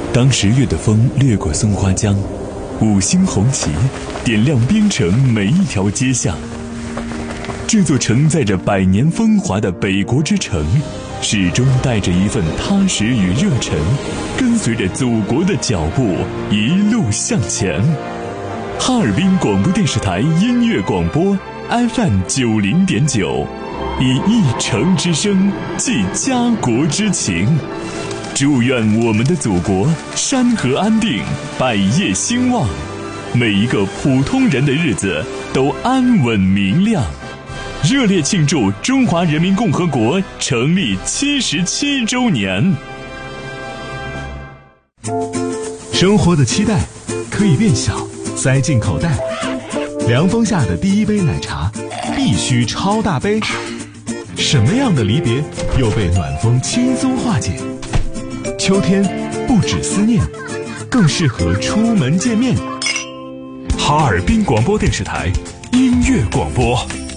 当10月的风掠过松花江，五星红旗点亮边城每一条街巷。这座承载着100年风华的北国之城，始终带着一份踏实与热忱，跟随着祖国的脚步一路向前。哈尔滨广播电视台音乐广播 FM 90.9，以一城之声寄家国之情。祝愿我们的祖国山河安定，百业兴旺，每一个普通人的日子都安稳明亮。热烈庆祝中华人民共和国成立77周年。 生活的期待可以变小，塞进口袋。凉风下的第一杯奶茶必须超大杯。什么样的离别又被暖风轻松化解？秋天不止思念，更适合出门见面。 哈尔滨广播电视台音乐广播。